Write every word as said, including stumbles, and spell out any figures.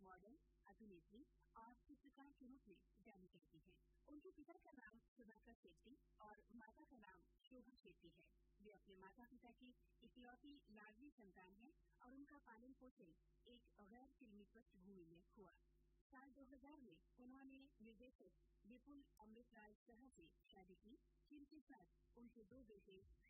Model, अभिनेत्री और चित्रकार के रूप में जानी जाती हैं। उनके पिता का नाम सुधाकर शेट्टी और माता का नाम शोभा शेट्टी है। वे अपने माता पिता की इकलौती लाडली संतान हैं और उनका पालन पोषण एक गैर फिल्मी पृष्ठभूमि में हुआ। साल दो हज़ार में उन्होंने निर्देशक विपुल अमृतलाल शाह से शादी की, जिनके साथ उनके दो बेटे